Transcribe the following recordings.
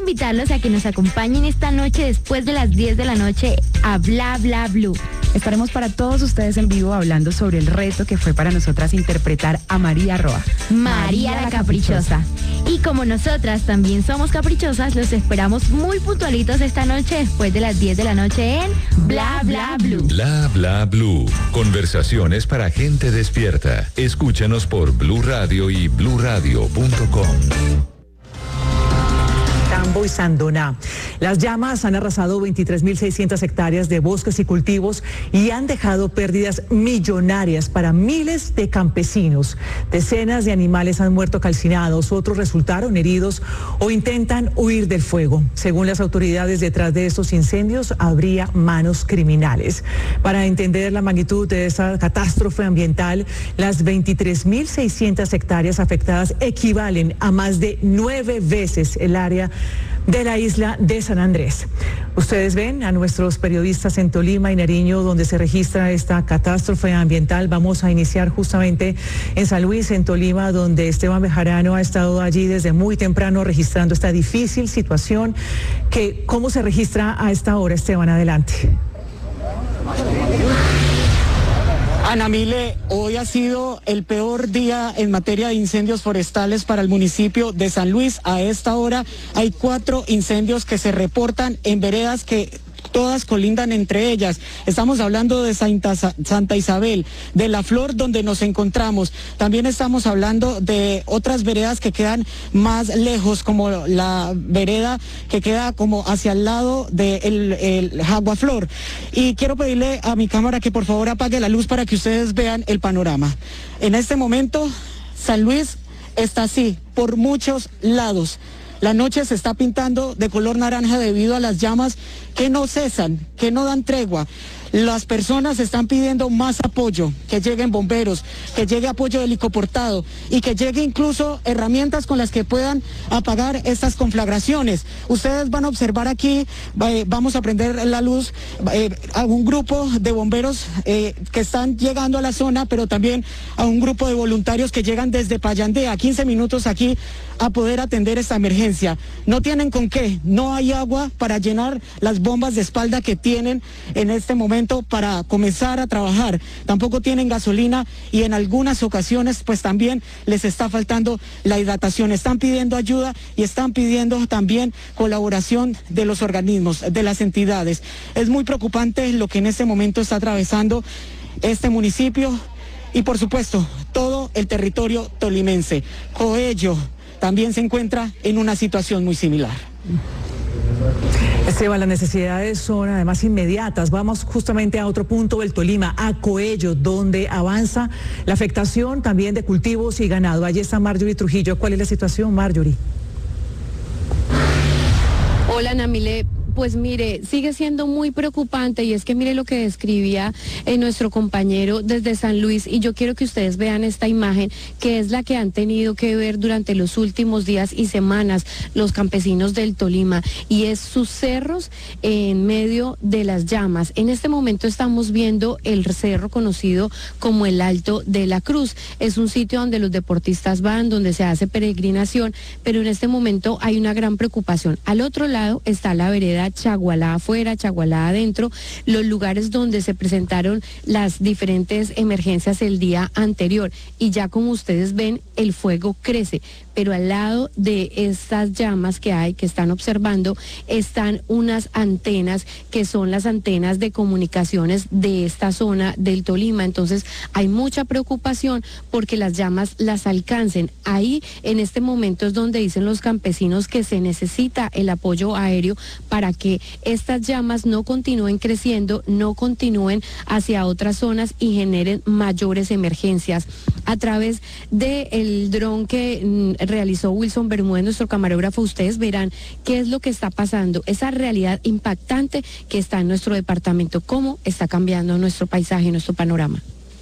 invitarlos a que nos acompañen esta noche después de las 10 de la noche a Bla Bla Blue. Estaremos para todos ustedes en vivo hablando sobre el reto que fue para nosotras interpretar a María Roa. María la Caprichosa. Y como nosotras también somos caprichosas, los esperamos muy puntualitos esta noche después de las 10 de la noche en Bla Bla Blue. Bla Bla Blue. Conversaciones para gente despierta. Escúchanos por Blue Radio y bluradio.com. Tambo y Sandoná. Las llamas han arrasado 23.600 hectáreas de bosques y cultivos y han dejado pérdidas millonarias para miles de campesinos. Decenas de animales han muerto calcinados, otros resultaron heridos o intentan huir del fuego. Según las autoridades, detrás de estos incendios habría manos criminales. Para entender la magnitud de esta catástrofe ambiental, las 23.600 hectáreas afectadas equivalen a más de 9 veces el área de la isla de San Andrés. Ustedes ven a nuestros periodistas en Tolima y Nariño, donde se registra esta catástrofe ambiental. Vamos a iniciar justamente en San Luis, en Tolima, donde Esteban Bejarano ha estado allí desde muy temprano registrando esta difícil situación. ¿Cómo se registra a esta hora, Esteban? Adelante. Ana Mile, hoy ha sido el peor día en materia de incendios forestales para el municipio de San Luis. A esta hora hay 4 incendios que se reportan en veredas que todas colindan entre ellas. Estamos hablando de Santa Isabel, de La Flor, donde nos encontramos. También estamos hablando de otras veredas que quedan más lejos, como la vereda que queda como hacia el lado del Jaguaflor. Y quiero pedirle a mi cámara que por favor apague la luz para que ustedes vean el panorama. En este momento, San Luis está así, por muchos lados. La noche se está pintando de color naranja debido a las llamas que no cesan, que no dan tregua. Las personas están pidiendo más apoyo, que lleguen bomberos, que llegue apoyo helicoportado y que llegue incluso herramientas con las que puedan apagar estas conflagraciones. Ustedes van a observar aquí, vamos a prender la luz, a un grupo de bomberos que están llegando a la zona, pero también a un grupo de voluntarios que llegan desde Payandea, 15 minutos aquí, a poder atender esta emergencia. No tienen con qué, no hay agua para llenar las bombas de espalda que tienen en este momento para comenzar a trabajar. Tampoco tienen gasolina y en algunas ocasiones pues también les está faltando la hidratación. Están pidiendo ayuda y están pidiendo también colaboración de los organismos, de las entidades. Es muy preocupante lo que en este momento está atravesando este municipio y por supuesto todo el territorio tolimense. Coello también se encuentra en una situación muy similar. Esteban, las necesidades son además inmediatas. Vamos justamente a otro punto del Tolima, a Coello, donde avanza la afectación también de cultivos y ganado. Allí está Marjorie Trujillo. ¿Cuál es la situación, Marjorie? Hola, Namile. Pues mire, sigue siendo muy preocupante y es que mire lo que describía nuestro compañero desde San Luis y yo quiero que ustedes vean esta imagen que es la que han tenido que ver durante los últimos días y semanas los campesinos del Tolima y es sus cerros en medio de las llamas. En este momento estamos viendo el cerro conocido como el Alto de la Cruz. Es un sitio donde los deportistas van, donde se hace peregrinación, pero en este momento hay una gran preocupación. Al otro lado está la vereda Chagualá afuera, Chagualá adentro, los lugares donde se presentaron las diferentes emergencias el día anterior y ya como ustedes ven el fuego crece, pero al lado de estas llamas que hay, que están observando, están unas antenas que son las antenas de comunicaciones de esta zona del Tolima, entonces hay mucha preocupación porque las llamas las alcancen. Ahí en este momento es donde dicen los campesinos que se necesita el apoyo aéreo para que estas llamas no continúen creciendo, no continúen hacia otras zonas y generen mayores emergencias. A través del dron que realizó Wilson Bermúdez, nuestro camarógrafo, ustedes verán qué es lo que está pasando, esa realidad impactante que está en nuestro departamento, cómo está cambiando nuestro paisaje, nuestro panorama.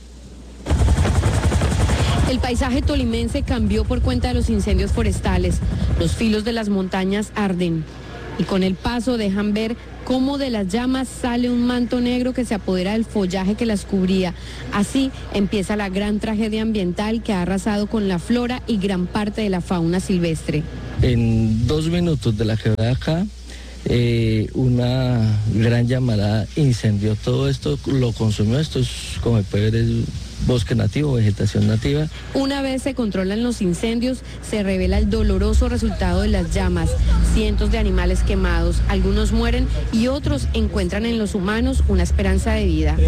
El paisaje tolimense cambió por cuenta de los incendios forestales. Los filos de las montañas arden y con el paso dejan ver cómo de las llamas sale un manto negro que se apodera del follaje que las cubría. Así empieza la gran tragedia ambiental que ha arrasado con la flora y gran parte de la fauna silvestre. En 2 minutos de la quebrada acá, una gran llamarada incendió todo esto, lo consumió. Esto es, como puede ver, es bosque nativo, vegetación nativa. Una vez se controlan los incendios, se revela el doloroso resultado de las llamas. Cientos de animales quemados, algunos mueren y otros encuentran en los humanos una esperanza de vida.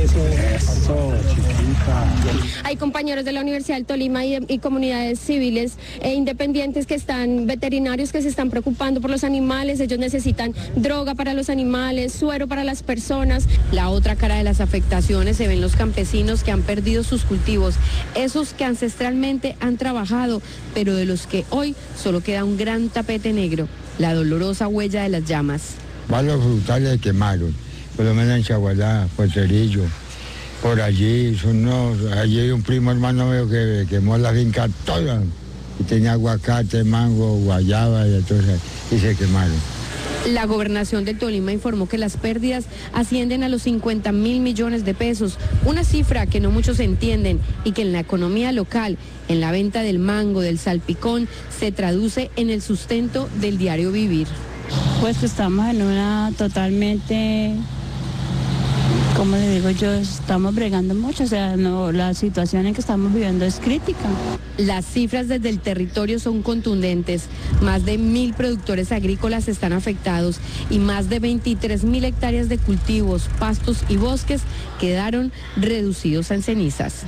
Hay compañeros de la Universidad del Tolima y comunidades civiles e independientes veterinarios que se están preocupando por los animales. Ellos necesitan droga para los animales, suero para las personas. La otra cara de las afectaciones se ven los campesinos que han perdido sus cultivos, esos que ancestralmente han trabajado, pero de los que hoy solo queda un gran tapete negro, la dolorosa huella de las llamas. Varios frutales se quemaron, por lo menos en Chagualá, Potrerillo, por allí, allí hay un primo hermano mío que quemó la finca toda, y tenía aguacate, mango, guayaba y se quemaron. La gobernación del Tolima informó que las pérdidas ascienden a los 50.000 millones de pesos, una cifra que no muchos entienden y que en la economía local, en la venta del mango, del salpicón, se traduce en el sustento del diario vivir. Pues que estamos en una totalmente, como le digo yo, estamos bregando mucho, o sea, no, la situación en que estamos viviendo es crítica. Las cifras desde el territorio son contundentes. Más de 1.000 productores agrícolas están afectados y más de 23.000 hectáreas de cultivos, pastos y bosques quedaron reducidos en cenizas.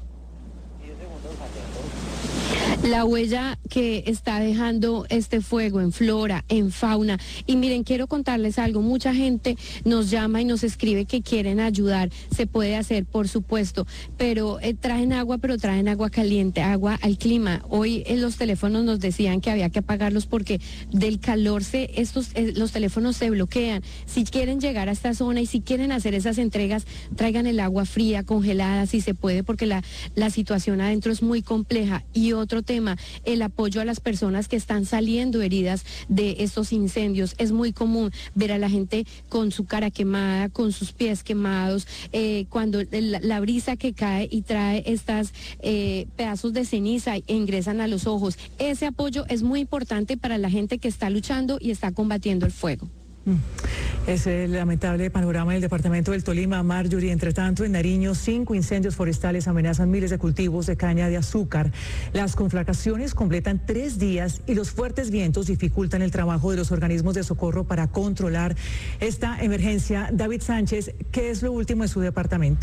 La huella que está dejando este fuego en flora, en fauna. Y miren, quiero contarles algo. Mucha gente nos llama y nos escribe que quieren ayudar. Se puede hacer, por supuesto, pero traen agua caliente, agua al clima. Hoy en los teléfonos nos decían que había que apagarlos porque del calor los teléfonos se bloquean. Si quieren llegar a esta zona y si quieren hacer esas entregas, traigan el agua fría, congelada, si se puede, porque la situación adentro es muy compleja. Y otro tema, el apoyo a las personas que están saliendo heridas de estos incendios. Es muy común ver a la gente con su cara quemada, con sus pies quemados, cuando la brisa que cae y trae estas pedazos de ceniza e ingresan a los ojos. Ese apoyo es muy importante para la gente que está luchando y está combatiendo el fuego. Es el lamentable panorama del departamento del Tolima. Marjorie, entre tanto, en Nariño, 5 incendios forestales amenazan miles de cultivos de caña de azúcar. Las conflagraciones completan 3 días y los fuertes vientos dificultan el trabajo de los organismos de socorro para controlar esta emergencia. David Sánchez, ¿qué es lo último en su departamento?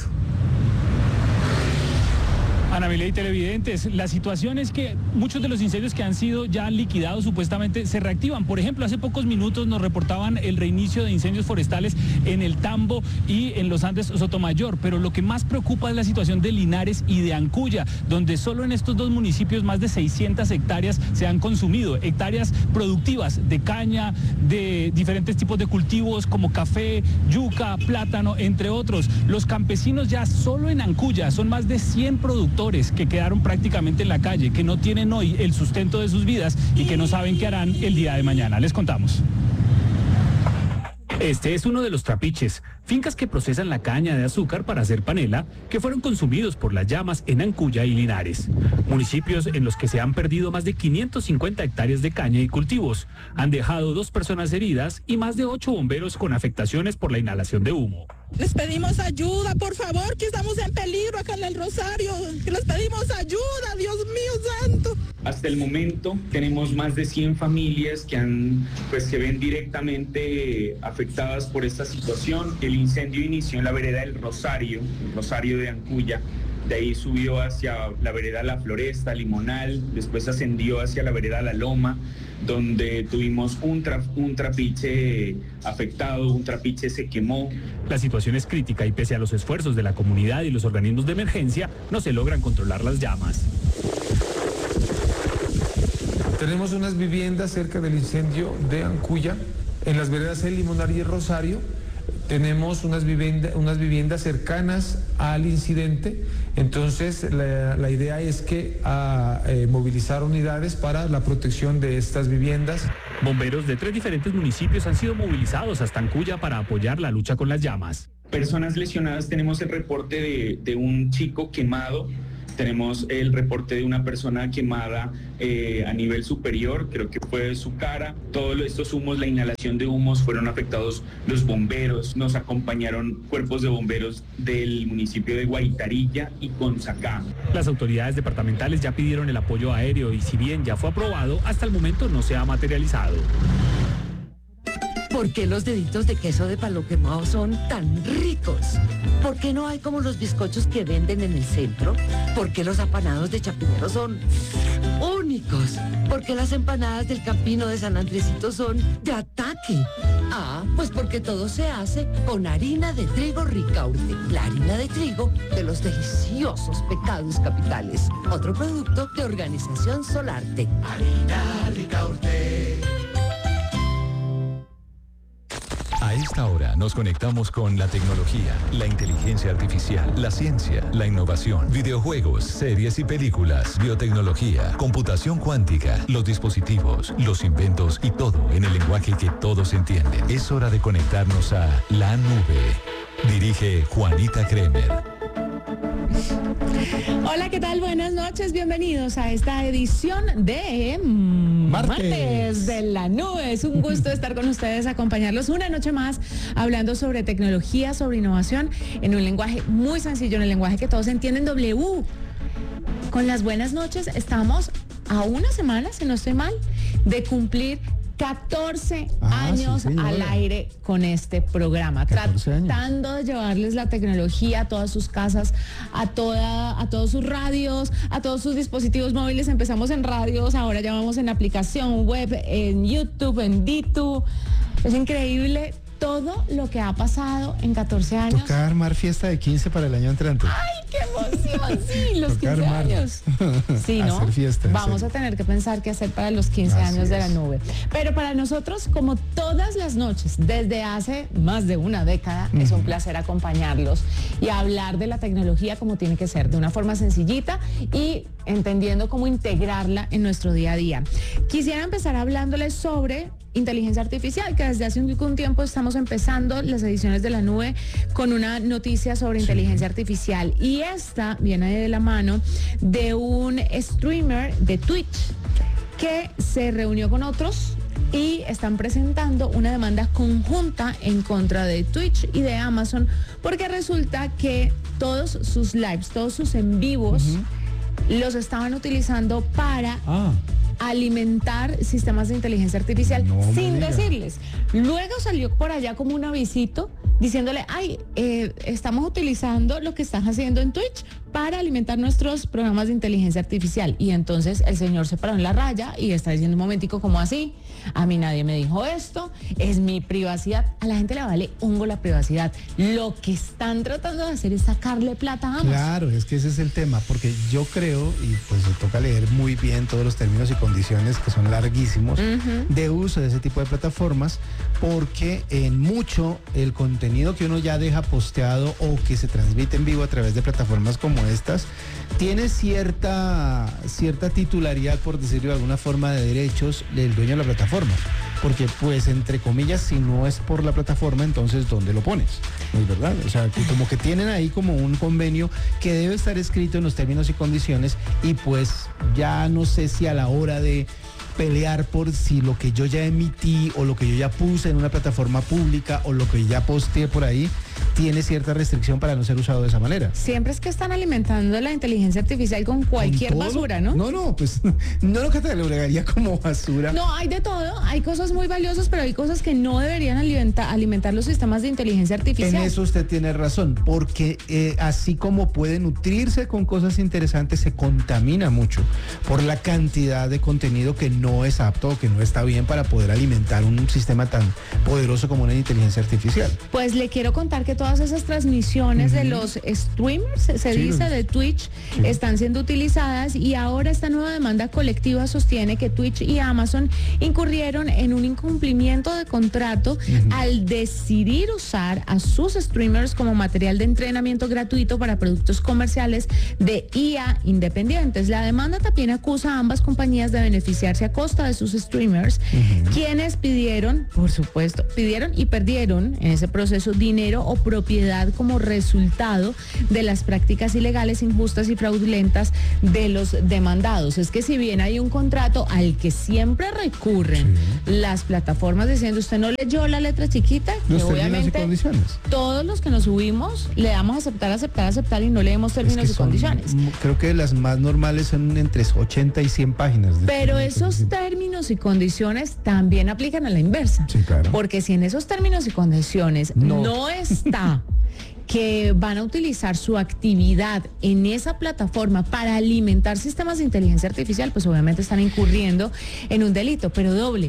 Ana Miley, televidentes, la situación es que muchos de los incendios que han sido ya liquidados supuestamente se reactivan. Por ejemplo, hace pocos minutos nos reportaban el reinicio de incendios forestales en el Tambo y en los Andes Sotomayor, pero lo que más preocupa es la situación de Linares y de Ancuya, donde solo en estos 2 municipios más de 600 hectáreas se han consumido, hectáreas productivas de caña, de diferentes tipos de cultivos como café, yuca, plátano, entre otros. Los campesinos ya solo en Ancuya son más de 100 productores que quedaron prácticamente en la calle, que no tienen hoy el sustento de sus vidas y que no saben qué harán el día de mañana. Les contamos. Este es uno de los trapiches, fincas que procesan la caña de azúcar para hacer panela, que fueron consumidos por las llamas en Ancuya y Linares. Municipios en los que se han perdido más de 550 hectáreas de caña y cultivos. Han dejado 2 personas heridas y más de 8 bomberos con afectaciones por la inhalación de humo. Les pedimos ayuda, por favor, que estamos en peligro acá en el Rosario. Que les pedimos ayuda, Dios mío santo. Hasta el momento tenemos más de 100 familias que se ven directamente afectadas por esta situación. El incendio inició en la vereda del Rosario, el Rosario de Ancuya. De ahí subió hacia la vereda La Floresta, Limonal, después ascendió hacia la vereda La Loma, donde tuvimos un trapiche afectado, un trapiche se quemó. La situación es crítica y pese a los esfuerzos de la comunidad y los organismos de emergencia, no se logran controlar las llamas. Tenemos unas viviendas cerca del incendio de Ancuya, en las veredas El Limonar y El Rosario. Tenemos unas viviendas cercanas al incidente, entonces la idea es que movilizar unidades para la protección de estas viviendas. Bomberos de 3 diferentes municipios han sido movilizados hasta Ancuya para apoyar la lucha con las llamas. Personas lesionadas, tenemos el reporte de un chico quemado Tenemos el reporte de una persona quemada a nivel superior, creo que fue su cara. Todos estos humos, la inhalación de humos, fueron afectados los bomberos. Nos acompañaron cuerpos de bomberos del municipio de Guaitarilla y Consacá. Las autoridades departamentales ya pidieron el apoyo aéreo y si bien ya fue aprobado, hasta el momento no se ha materializado. ¿Por qué los deditos de queso de palo quemado son tan ricos? ¿Por qué no hay como los bizcochos que venden en el centro? ¿Por qué los apanados de Chapinero son únicos? ¿Por qué las empanadas del Campino de San Andresito son de ataque? Ah, pues porque todo se hace con harina de trigo Ricaurte, la harina de trigo de los deliciosos pecados capitales. Otro producto de Organización Solarte. Harina Ricaurte. A esta hora nos conectamos con la tecnología, la inteligencia artificial, la ciencia, la innovación, videojuegos, series y películas, biotecnología, computación cuántica, los dispositivos, los inventos y todo en el lenguaje que todos entienden. Es hora de conectarnos a la nube. Dirige Juanita Kremer. Hola, ¿qué tal? Buenas noches, bienvenidos a esta edición de Martes de la Nube. Es un gusto estar con ustedes, acompañarlos una noche más, hablando sobre tecnología, sobre innovación, en un lenguaje muy sencillo, en el lenguaje que todos entienden. Con las buenas noches, estamos a una semana, si no estoy mal, de cumplir 14 años al aire con este programa, tratando de llevarles la tecnología a todas sus casas, a todos sus radios, a todos sus dispositivos móviles. Empezamos en radios, ahora ya vamos en aplicación web, en YouTube, en D2. Es increíble todo lo que ha pasado en 14 años. Toca armar fiesta de 15 para el año entrante. ¡Ay, qué emoción! Sí, los 15 años. Sí, ¿no? Hacer fiesta, vamos a tener que pensar qué hacer para los 15 años de la nube. Pero para nosotros, como todas las noches, desde hace más de una década, es un placer acompañarlos y hablar de la tecnología como tiene que ser, de una forma sencillita y entendiendo cómo integrarla en nuestro día a día. Quisiera empezar hablándoles sobre inteligencia artificial, que desde hace un tiempo estamos empezando las ediciones de la nube con una noticia sobre inteligencia artificial, y esta viene de la mano de un streamer de Twitch que se reunió con otros y están presentando una demanda conjunta en contra de Twitch y de Amazon, porque resulta que todos sus lives, todos sus en vivos, los estaban utilizando para alimentar sistemas de inteligencia artificial sin decirles. Luego salió por allá como un avisito diciéndole, estamos utilizando lo que están haciendo en Twitch para alimentar nuestros programas de inteligencia artificial. Y entonces el señor se paró en la raya y está diciendo, un momentico, ¿cómo así? A mí nadie me dijo esto, es mi privacidad. A la gente le vale hongo la privacidad. Lo que están tratando de hacer es sacarle plata a Amazon. Claro, es que ese es el tema, porque yo creo, y pues me toca leer muy bien todos los términos y condiciones que son larguísimos de uso de ese tipo de plataformas, porque en mucho el contenido que uno ya deja posteado o que se transmite en vivo a través de plataformas como estas tiene cierta titularidad, por decirlo de alguna forma, de derechos del dueño de la plataforma, porque pues entre comillas, si no es por la plataforma, entonces ¿dónde lo pones? ¿No es verdad? O sea, que como que tienen ahí como un convenio que debe estar escrito en los términos y condiciones, y pues ya no sé si a la hora de pelear por si lo que yo ya emití o lo que yo ya puse en una plataforma pública o lo que ya posteé por ahí tiene cierta restricción para no ser usado de esa manera. Siempre es que están alimentando la inteligencia artificial con cualquier basura, ¿no? No, pues no lo catalogaría como basura. No, hay de todo, hay cosas muy valiosas, pero hay cosas que no deberían alimentar los sistemas de inteligencia artificial. En eso usted tiene razón, porque así como puede nutrirse con cosas interesantes, se contamina mucho por la cantidad de contenido que no es apto o que no está bien para poder alimentar un sistema tan poderoso como una inteligencia artificial. Pues le quiero contar que todas esas transmisiones de los streamers, se dice, de Twitch, están siendo utilizadas, y ahora esta nueva demanda colectiva sostiene que Twitch y Amazon incurrieron en un incumplimiento de contrato al decidir usar a sus streamers como material de entrenamiento gratuito para productos comerciales de IA independientes. La demanda también acusa a ambas compañías de beneficiarse a costa de sus streamers, quienes pidieron y perdieron en ese proceso dinero o o propiedad como resultado de las prácticas ilegales, injustas y fraudulentas de los demandados. Es que si bien hay un contrato al que siempre recurren las plataformas diciendo usted no leyó la letra chiquita, los que obviamente todos los que nos subimos le damos aceptar y no leemos términos y condiciones. Creo que las más normales son entre 80 y 100 páginas. Pero esos términos y condiciones también aplican a la inversa. Sí, claro. Porque si en esos términos y condiciones no está que van a utilizar su actividad en esa plataforma para alimentar sistemas de inteligencia artificial, pues obviamente están incurriendo en un delito, pero doble.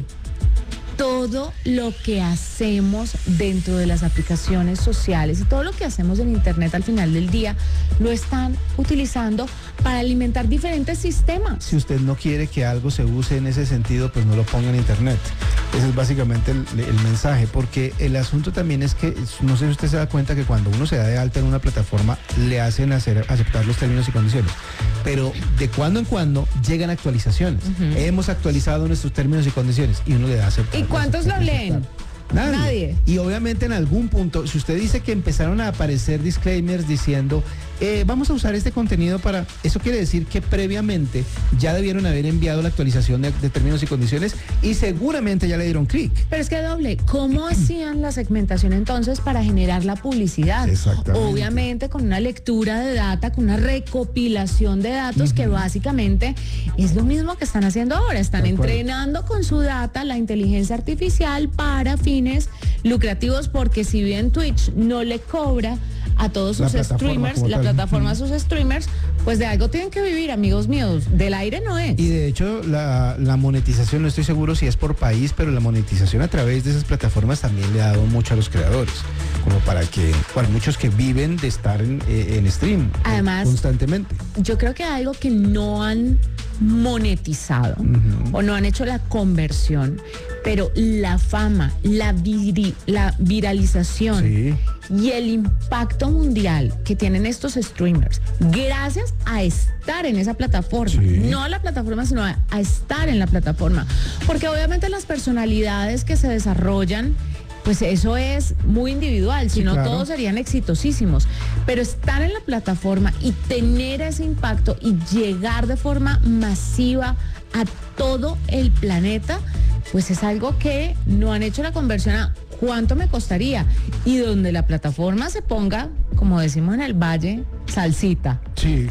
Todo lo que hacemos dentro de las aplicaciones sociales y todo lo que hacemos en Internet al final del día lo están utilizando para alimentar diferentes sistemas. Si usted no quiere que algo se use en ese sentido, pues no lo ponga en Internet. Ese es básicamente el mensaje, porque el asunto también es que, no sé si usted se da cuenta que cuando uno se da de alta en una plataforma, le hacen aceptar los términos y condiciones. Pero de cuando en cuando llegan actualizaciones. Hemos actualizado nuestros términos y condiciones y uno le da a aceptar. ¿Y cuántos lo leen? Nadie. Y obviamente en algún punto, si usted dice que empezaron a aparecer disclaimers diciendo vamos a usar este contenido para... Eso quiere decir que previamente ya debieron haber enviado la actualización de términos y condiciones y seguramente ya le dieron clic. Pero es que doble, ¿cómo hacían la segmentación entonces para generar la publicidad? Exactamente. Obviamente con una lectura de data, con una recopilación de datos que básicamente es lo mismo que están haciendo ahora. Están entrenando con su data la inteligencia artificial para fines lucrativos, porque si bien Twitch no le cobra a todos sus streamers, la plataforma a sus streamers, pues de algo tienen que vivir, amigos míos, del aire no es. Y de hecho la monetización, no estoy seguro si es por país, pero la monetización a través de esas plataformas también le ha dado mucho a los creadores, como para muchos que viven de estar en stream. Además, constantemente. Yo creo que algo que no han monetizado o no han hecho la conversión, pero la fama, la viralización y el impacto mundial que tienen estos streamers gracias a estar en esa plataforma, no a la plataforma sino a estar en la plataforma, porque obviamente las personalidades que se desarrollan, pues eso es muy individual, si no todos serían exitosísimos, pero estar en la plataforma y tener ese impacto y llegar de forma masiva a todo el planeta, pues es algo que no han hecho la conversión a cuánto me costaría, y donde la plataforma se ponga, como decimos en el Valle, salsita.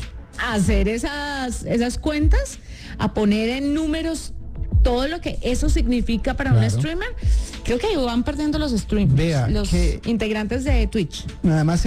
A hacer esas cuentas, a poner en números todo lo que eso significa para un streamer. Creo que ahí van perdiendo los streamers, los integrantes de Twitch. Nada más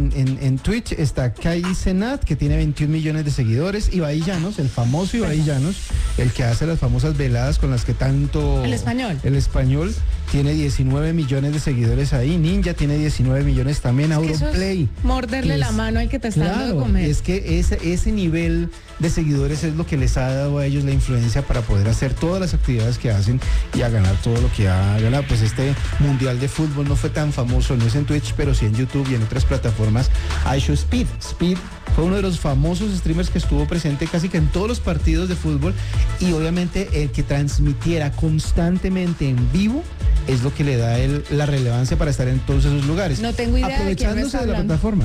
en Twitch está Kai Cenat, que tiene 21 millones de seguidores, Ibai Llanos, el famoso Ibai Llanos, el que hace las famosas veladas con las que tanto... El español tiene 19 millones de seguidores ahí. Ninja tiene 19 millones también. Auronplay. Morderle la mano al que te está dando de comer. Es que ese nivel de seguidores es lo que les ha dado a ellos la influencia para poder hacer todas las actividades que hacen y a ganar todo lo que ha ganado. Pues este mundial de fútbol no fue tan famoso, no es en Twitch, pero sí en YouTube y en otras plataformas. Speed fue uno de los famosos streamers que estuvo presente casi que en todos los partidos de fútbol, y obviamente el que transmitiera constantemente en vivo es lo que le da la relevancia para estar en todos esos lugares. No tengo idea aprovechándose de la plataforma.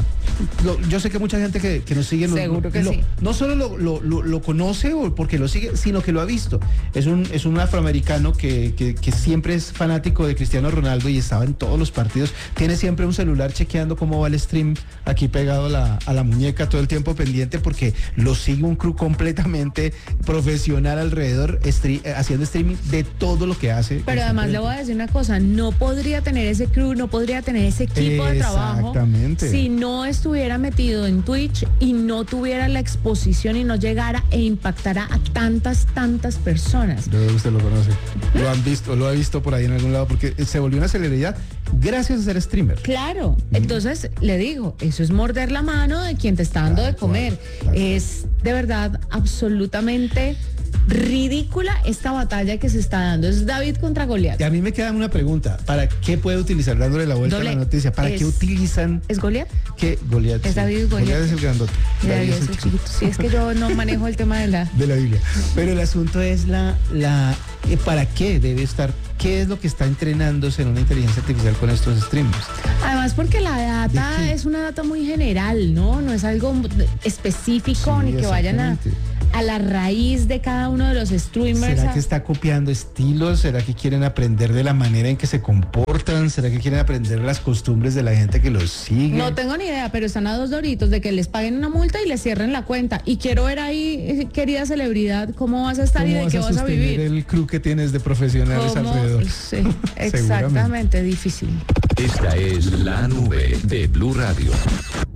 Yo sé que mucha gente que nos sigue seguro que sí. No solo lo conoce o porque lo sigue, sino que lo ha visto. Es un afroamericano que siempre es fanático de Cristiano Ronaldo y estaba en todos los partidos. Tiene siempre un celular chequeando cómo va el stream aquí pegado a la muñeca, todo el tiempo pendiente, porque lo sigue un crew completamente profesional alrededor, haciendo streaming de todo lo que hace. Pero además le voy a decir una cosa, no podría tener ese crew, no podría tener ese equipo de trabajo si no estuviera metido en Twitch y no tuviera la exposición y no llegara e impactara a tantas personas. Usted lo conoce, lo ha visto por ahí en algún lado, porque se volvió una celebridad gracias a ser streamer. Claro, entonces le digo, eso es morder la mano de quien te está dando de comer. Es de verdad absolutamente ridícula esta batalla que se está dando. Es David contra Goliat. Y a mí me queda una pregunta. ¿Para qué puede utilizar, dándole la vuelta a la noticia? ¿Para qué utilizan? ¿Es Goliat? ¿Qué? Goliat. Es sí. David Goliat. Goliat es el grandote. David es el chiquito. Sí, es que yo no manejo el tema de la Biblia. Pero el asunto es ¿para qué debe estar? ¿Qué es lo que está entrenándose en una inteligencia artificial con estos streamers? Además, porque la data es una data muy general, ¿no? No es algo específico, Sí, ni que vayan a la raíz de cada uno de los streamers. ¿Será que está copiando estilos? ¿Será que quieren aprender de la manera en que se comportan? ¿Será que quieren aprender las costumbres de la gente que los sigue? No tengo ni idea, pero están a 2 doritos de que les paguen una multa y les cierren la cuenta. Y quiero ver ahí, querida celebridad, cómo vas a estar y de qué vas a vivir. El crew que tienes de profesionales alrededor. Sí, exactamente, difícil. Esta es La Nube de Blue Radio.